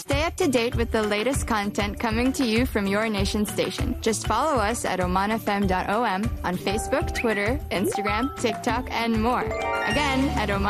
Stay up to date with the latest content coming to you from your nation station. Just follow us at omanfm.om on Facebook, Twitter, Instagram, TikTok, and more. Again, at